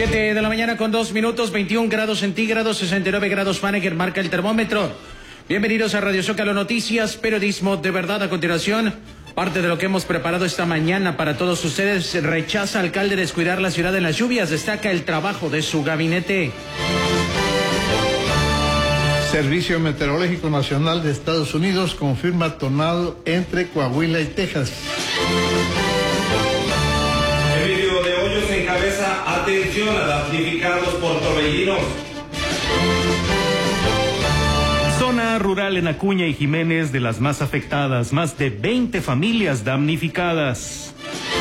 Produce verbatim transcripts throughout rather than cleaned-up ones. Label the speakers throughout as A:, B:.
A: siete de la mañana con dos minutos, veintiún grados centígrados, sesenta y nueve grados Fahrenheit marca el termómetro. Bienvenidos a Radio Zócalo Noticias, periodismo de verdad. A continuación, parte de lo que hemos preparado esta mañana para todos ustedes. Rechaza alcalde descuidar la ciudad en las lluvias, destaca el trabajo de su gabinete.
B: Servicio Meteorológico Nacional de Estados Unidos confirma tornado entre Coahuila y Texas.
C: Emilio de Hoyos encabeza atención a damnificados por torbellinos.
D: Zona rural en Acuña y Jiménez de las más afectadas, más de veinte familias damnificadas.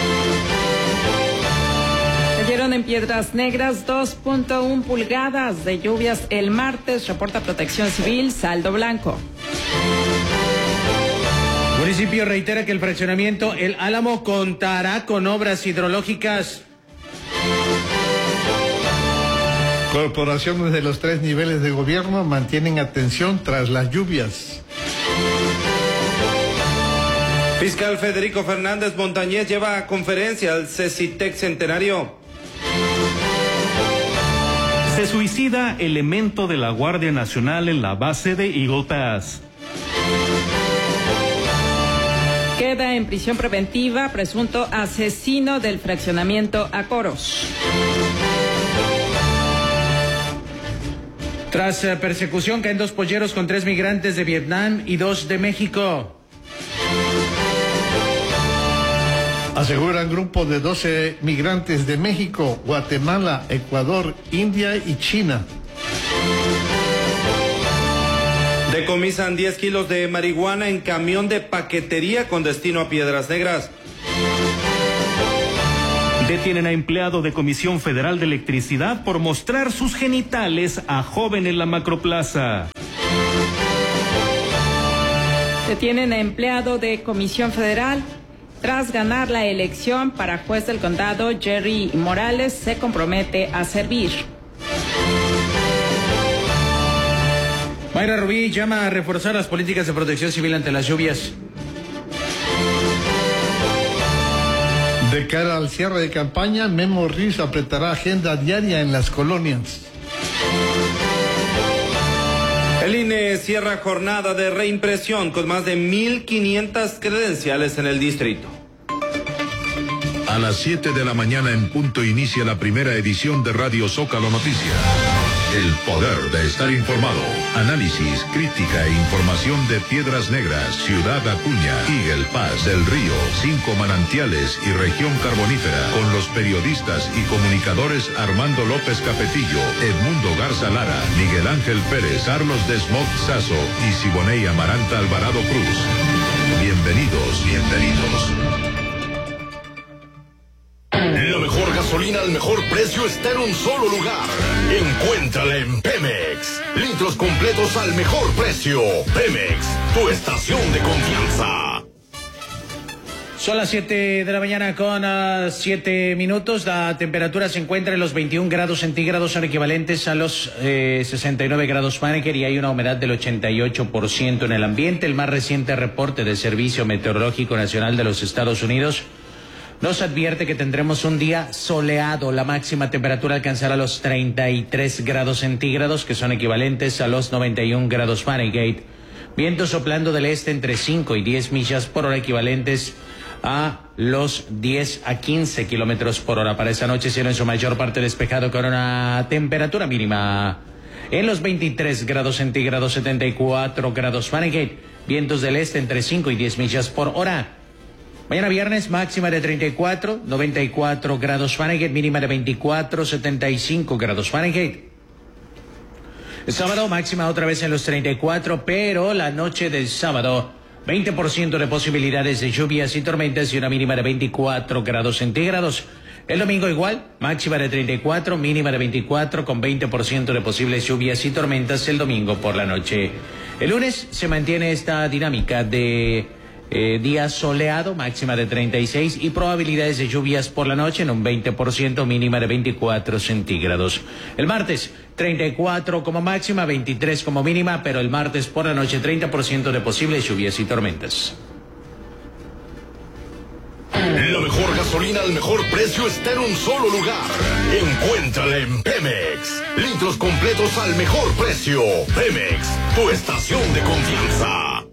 E: Cayeron en Piedras Negras dos punto uno pulgadas de lluvias el martes, reporta Protección Civil, saldo blanco.
A: El municipio reitera que el fraccionamiento El Álamo contará con obras hidrológicas.
B: Corporaciones de los tres niveles de gobierno mantienen atención tras las lluvias.
C: Fiscal Federico Fernández Montañez lleva a conferencia al CECITEC Centenario.
D: Se suicida elemento de la Guardia Nacional en la base de Eagle Pass.
E: Queda en prisión preventiva presunto asesino del fraccionamiento Acoros.
A: Tras eh, persecución caen dos polleros con tres migrantes de Vietnam y dos de México.
B: Aseguran grupo de doce migrantes de México, Guatemala, Ecuador, India y China.
C: Decomisan diez kilos de marihuana en camión de paquetería con destino a Piedras Negras.
D: Detienen a empleado de Comisión Federal de Electricidad por mostrar sus genitales a joven en la Macroplaza.
E: Detienen a empleado de Comisión Federal. Tras ganar la elección para juez del condado, Jerry Morales se compromete a servir.
A: Mayra Rubí llama a reforzar las políticas de protección civil ante las lluvias.
B: De cara al cierre de campaña, Memo Riz apretará agenda diaria en las colonias.
C: El I N E cierra jornada de reimpresión con más de mil quinientas credenciales en el distrito.
F: A las siete de la mañana en punto inicia la primera edición de Radio Zócalo Noticias. El poder de estar informado. Análisis, crítica e información de Piedras Negras, Ciudad Acuña, Eagle Pass, Del Río, Cinco Manantiales y Región Carbonífera. Con los periodistas y comunicadores Armando López Capetillo, Edmundo Garza Lara, Miguel Ángel Pérez, Carlos Desmog Sazo y Siboney Amaranta Alvarado Cruz. Bienvenidos, bienvenidos.
G: La mejor gasolina al mejor precio está en un solo lugar. Encuéntrala en Pemex. Litros completos al mejor precio. Pemex, tu estación de confianza.
A: Son las siete de la mañana con uh, siete minutos. La temperatura se encuentra en los veintiún grados centígrados, son equivalentes a los eh, sesenta y nueve grados Fahrenheit, y hay una humedad del ochenta y ocho por ciento en el ambiente. El más reciente reporte del Servicio Meteorológico Nacional de los Estados Unidos nos advierte que tendremos un día soleado. La máxima temperatura alcanzará los treinta y tres grados centígrados, que son equivalentes a los noventa y un grados Fahrenheit. Vientos soplando del este entre cinco y diez millas por hora, equivalentes a los diez a quince kilómetros por hora. Para esta noche, cielo en su mayor parte despejado con una temperatura mínima en los veintitrés grados centígrados, setenta y cuatro grados Fahrenheit. Vientos del este entre cinco y diez millas por hora. Mañana viernes, máxima de treinta y cuatro, noventa y cuatro grados Fahrenheit, mínima de veinticuatro, setenta y cinco grados Fahrenheit. El sábado, máxima otra vez en los treinta y cuatro, pero la noche del sábado, veinte por ciento de posibilidades de lluvias y tormentas y una mínima de veinticuatro grados centígrados. El domingo igual, máxima de treinta y cuatro, mínima de veinticuatro, con veinte por ciento de posibles lluvias y tormentas el domingo por la noche. El lunes se mantiene esta dinámica de Eh, día soleado, máxima de treinta y seis y probabilidades de lluvias por la noche en un veinte por ciento, mínima de veinticuatro centígrados. El martes, treinta y cuatro como máxima, veintitrés como mínima, pero el martes por la noche treinta por ciento de posibles lluvias y tormentas.
G: La mejor gasolina al mejor precio está en un solo lugar. Encuéntrala en Pemex. Litros completos al mejor precio. Pemex, tu estación de confianza.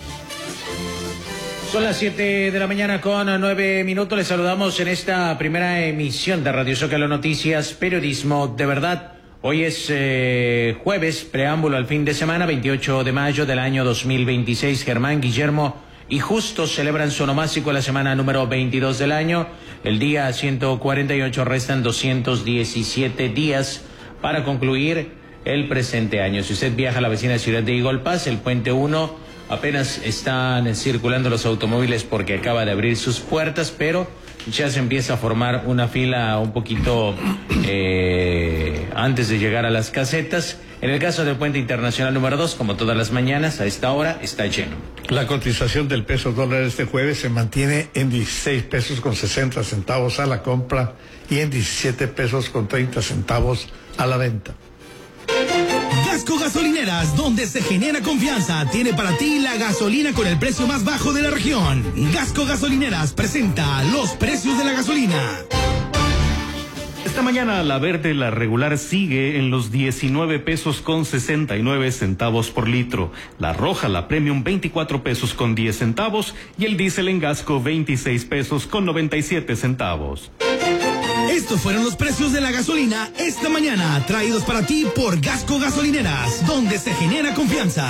A: Son las siete de la mañana con nueve minutos. Les saludamos en esta primera emisión de Radio Zócalo Noticias, periodismo de verdad. Hoy es eh, jueves, preámbulo al fin de semana, veintiocho de mayo del año dos mil veintiséis. Germán, Guillermo y Justo celebran su onomástico la semana número veintidós del año. El día ciento cuarenta y ocho, restan doscientos diecisiete días para concluir el presente año. Si usted viaja a la vecina ciudad de Eagle Pass, el puente uno, apenas están circulando los automóviles porque acaba de abrir sus puertas, pero ya se empieza a formar una fila un poquito eh, antes de llegar a las casetas. En el caso del puente internacional número dos, como todas las mañanas, a esta hora está lleno.
B: La cotización del peso dólar este jueves se mantiene en dieciséis pesos con sesenta centavos a la compra y en diecisiete pesos con treinta centavos a la venta.
H: Gasco Gasolineras, donde se genera confianza, tiene para ti la gasolina con el precio más bajo de la región. Gasco Gasolineras presenta los precios de la gasolina.
D: Esta mañana la verde, la regular, sigue en los diecinueve pesos con sesenta y nueve centavos por litro. La roja, la premium, veinticuatro pesos con diez centavos. Y el diésel en Gasco, veintiséis pesos con noventa y siete centavos.
H: Estos fueron los precios de la gasolina esta mañana, traídos para ti por Gasco Gasolineras, donde se genera confianza.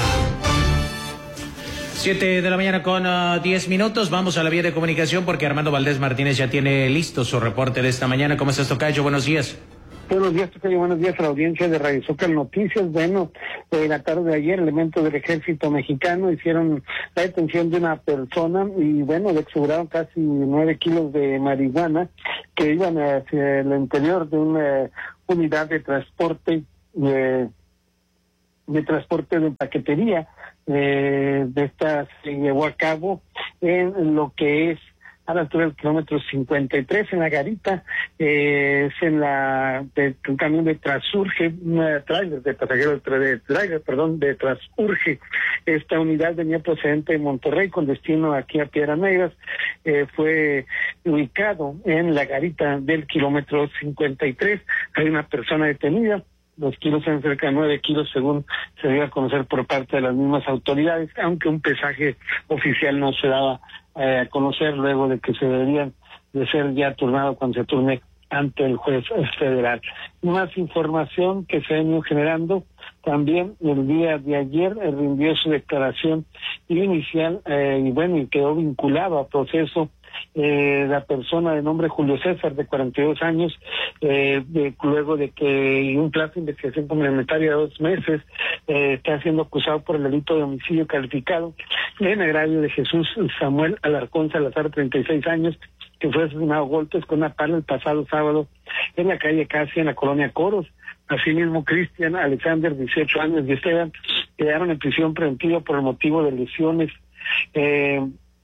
A: Siete de la mañana con uh, diez minutos. Vamos a la vía de comunicación porque Armando Valdés Martínez ya tiene listo su reporte de esta mañana. ¿Cómo estás, tocayo? Buenos días.
I: Buenos días, tocayo. Buenos días a la audiencia de Radio Zócalo Noticias. Bueno, eh, la tarde de ayer, elementos del ejército mexicano hicieron la detención de una persona y, bueno, le extrajeron casi nueve kilos de marihuana que iban hacia el interior de una unidad de transporte, de, de transporte de paquetería. Eh, de esta se llevó a cabo en lo que es a la altura del kilómetro cincuenta y tres en la garita, eh, es en la de, un camión de Transurge, una trailer de pasajeros de trailer, perdón, de Transurge. Esta unidad venía procedente de Monterrey con destino aquí a Piedras Negras, eh, fue ubicado en la garita del kilómetro cincuenta y tres. Hay una persona detenida. Los kilos son cerca de nueve kilos, según se dio a conocer por parte de las mismas autoridades, aunque un pesaje oficial no se daba eh, a conocer luego de que se deberían de ser ya turnado cuando se turne ante el juez federal. Más información que se ha venido generando. También el día de ayer eh, rindió su declaración inicial eh, y bueno, y quedó vinculado a proceso Eh, la persona de nombre Julio César, de cuarenta y dos años, eh, de, luego de que un plazo de investigación complementaria de dos meses eh, está siendo acusado por el delito de homicidio calificado en agravio de Jesús Samuel Alarcón Salazar, treinta y seis años, que fue asesinado a golpes con una pala el pasado sábado en la calle Casia, en la colonia Coros. Asimismo, Cristian Alexander, dieciocho años, y Esteban quedaron en prisión preventiva por el motivo de lesiones. Eh,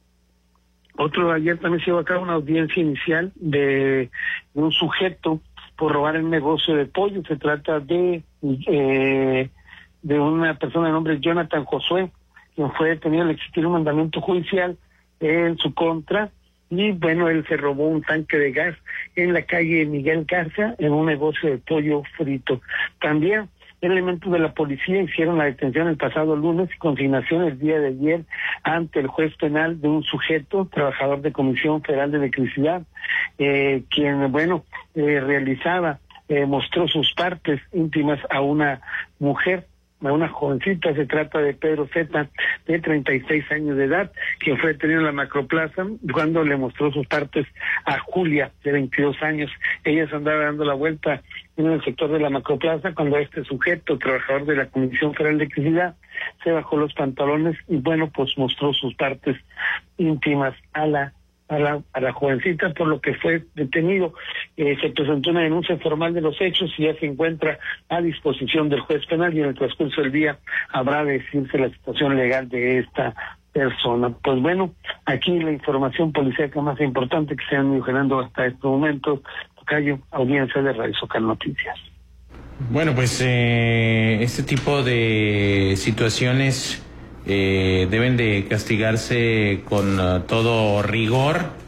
I: Otro ayer también se llevó a cabo una audiencia inicial de, de un sujeto por robar el negocio de pollo. Se trata de eh, de una persona de nombre Jonathan Josué, quien fue detenido al existir un mandamiento judicial en su contra. Y bueno, él se robó un tanque de gas en la calle Miguel Garza en un negocio de pollo frito. También elementos de la policía hicieron la detención el pasado lunes y consignación el día de ayer ante el juez penal de un sujeto, trabajador de Comisión Federal de Electricidad, eh, quien, bueno, eh, realizaba, eh, mostró sus partes íntimas a una mujer, a una jovencita. Se trata de Pedro Zeta, de treinta y seis años de edad, quien fue detenido en la Macroplaza cuando le mostró sus partes a Julia, de veintidós años. Ella se andaba dando la vuelta en el sector de la Macroplaza cuando este sujeto, trabajador de la Comisión Federal de Electricidad, se bajó los pantalones y, bueno, pues mostró sus partes íntimas a la a la, a la jovencita, por lo que fue detenido. Eh, se presentó una denuncia formal de los hechos y ya se encuentra a disposición del juez penal, y en el transcurso del día habrá de decirse la situación legal de esta persona. Pues bueno, aquí la información policíaca más importante que se han ido generando hasta este momento. Tocayo, audiencia de Radio Zócalo Noticias.
A: Bueno, pues eh, este tipo de situaciones eh, deben de castigarse con uh, todo rigor,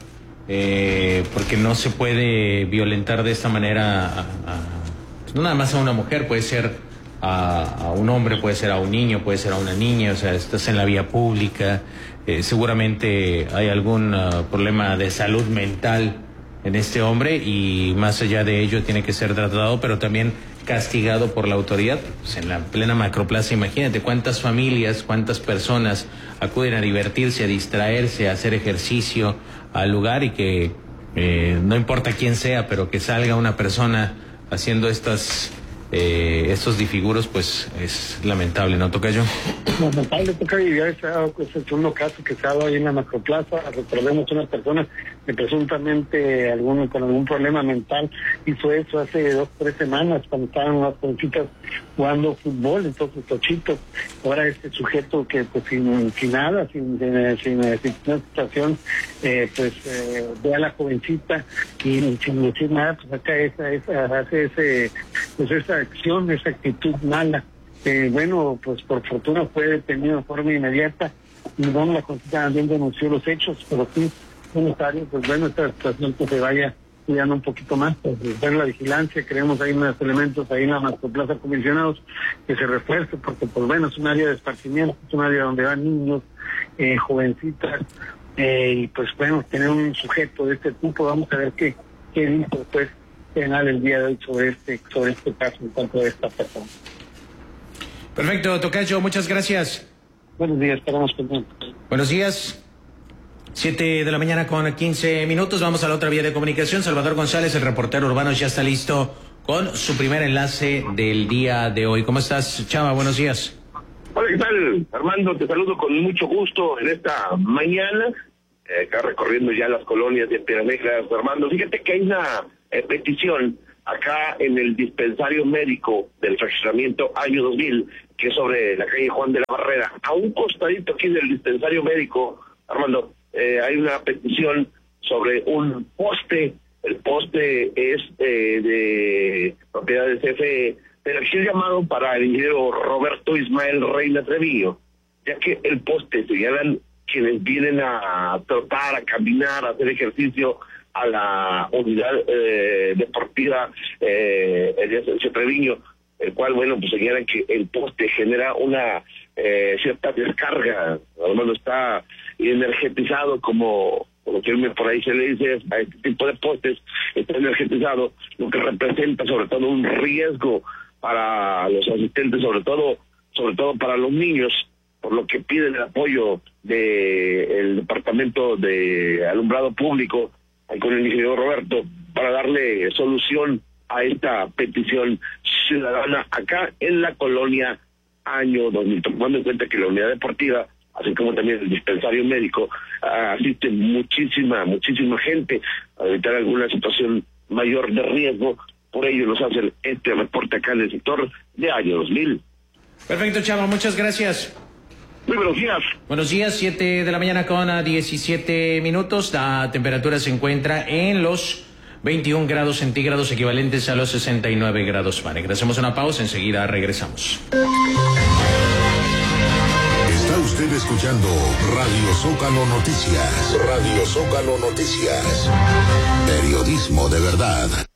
A: eh, porque no se puede violentar de esta manera a, a, no nada más a una mujer, puede ser a, a un hombre, puede ser a un niño, puede ser a una niña, o sea, estás en la vía pública, eh, seguramente hay algún uh, problema de salud mental en este hombre y más allá de ello tiene que ser tratado, pero también castigado por la autoridad. Pues en la plena macroplaza, imagínate cuántas familias, cuántas personas acuden a divertirse, a distraerse, a hacer ejercicio al lugar y que eh, no importa quién sea, pero que salga una persona haciendo estas eh, estos disfiguros, pues es lamentable, ¿no, Tocayo?
I: Lamentable, Tocayo, ya se ha dado pues, el segundo caso que se ha dado ahí en la macroplaza. Recordemos una persona que presuntamente algún, con algún problema mental hizo eso hace dos, tres semanas cuando estaban unas jovencitas jugando fútbol, entonces tochitos. Ahora este sujeto que pues sin, sin nada, sin, sin, sin, sin una situación, eh, pues eh, ve a la jovencita y sin decir nada, pues acá esa, esa, hace ese, pues esa acción, esa actitud mala. Eh, bueno, pues por fortuna fue detenido de forma inmediata y bueno, la Constitución también denunció los hechos, pero sí es necesario, pues bueno, esta situación que se vaya cuidando un poquito más, pues bueno, la vigilancia, creemos hay unos elementos ahí en la macroplaza comisionados que se refuerce, porque pues bueno, es un área de esparcimiento, es un área donde van niños, eh, jovencitas, eh, y pues bueno, tener un sujeto de este tipo, vamos a ver qué, qué dice pues penal el día de hoy sobre este, sobre este caso en cuanto a esta persona.
A: Perfecto, Tocayo, muchas gracias.
I: Buenos días, esperamos pendientes.
A: Buenos días. Siete de la mañana con quince minutos. Vamos a la otra vía de comunicación. Salvador González, el reportero urbano, ya está listo con su primer enlace del día de hoy. ¿Cómo estás, Chava? Buenos días.
J: Hola, ¿qué tal? Armando, te saludo con mucho gusto en esta mañana. Eh, acá recorriendo ya las colonias de Piedras Negras. Armando, fíjate que hay una eh, petición acá en el dispensario médico del fraccionamiento Año dos mil, que es sobre la calle Juan de la Barrera. A un costadito aquí del dispensario médico, Armando, eh, hay una petición sobre un poste. El poste es eh, de propiedad de C F E, pero aquí el llamado para el ingeniero Roberto Ismael Reina Treviño, ya que el poste señalan quienes vienen a trotar, a caminar, a hacer ejercicio a la unidad eh, deportiva eh, Elías Treviño, el cual, bueno, pues señalan que el poste genera una eh, cierta descarga, además está energetizado, como, como que por ahí se le dice, a este tipo de postes está energetizado, lo que representa sobre todo un riesgo para los asistentes, sobre todo, sobre todo para los niños, por lo que piden el apoyo del Departamento de Alumbrado Público con el ingeniero Roberto para darle solución a esta petición ciudadana acá en la colonia Año dos mil, tomando en cuenta que la unidad deportiva, así como también el dispensario médico, asiste muchísima, muchísima gente a evitar alguna situación mayor de riesgo. Por ello nos hacen este reporte acá en el sector de Año dos mil.
A: Perfecto, Chava, muchas gracias.
J: Muy buenos días.
A: Buenos días, siete de la mañana con diecisiete minutos. La temperatura se encuentra en los veintiún grados centígrados, equivalentes a los sesenta y nueve grados Fahrenheit. Hacemos una pausa, enseguida regresamos.
F: Está usted escuchando Radio Zócalo Noticias. Radio Zócalo Noticias. Periodismo de verdad.